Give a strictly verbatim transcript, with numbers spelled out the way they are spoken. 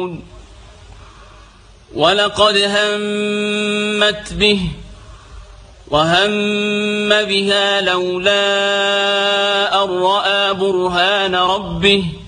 يعملون ولقد همت به وهم بها لولا أن رأى برهان ربه